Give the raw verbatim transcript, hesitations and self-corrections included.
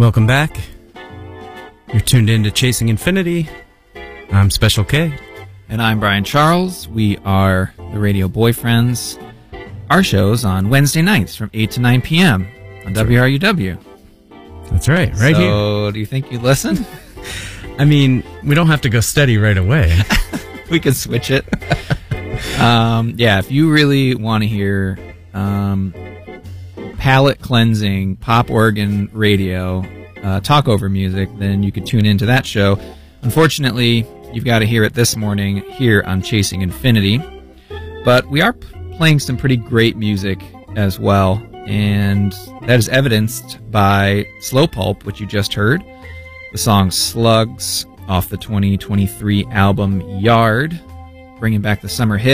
Welcome back. You're tuned in to Chasing Infinity. I'm Special K. And I'm Brian Charles. We are the Radio Boyfriends. Our show's on Wednesday nights from eight to nine p.m. on W R U W. That's right, right so, here. So, do you think you listen? I mean, we don't have to go steady right away. We can switch it. um, yeah, if you really want to hear um, palate cleansing pop organ radio uh, talk over music, then you could tune into that show. Unfortunately, you've got to hear it this morning here on Chasing Infinity. But we are p- playing some pretty great music as well, and that is evidenced by Slow Pulp, which you just heard. The song Slugs off the twenty twenty-three album Yard, bringing back the summer hit.